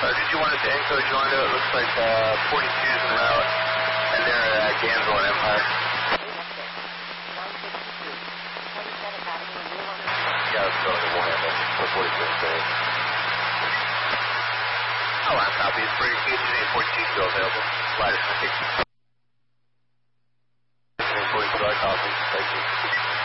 Did you want it to encode you onto it? Looks like 42's en route, and they're at Gainesville and Empire. Yeah, let's go to the Warhammer. 42 today. Oh, on copy. It's pretty easy. 42 still available. Ladder 50. 42, I copy. Thank you.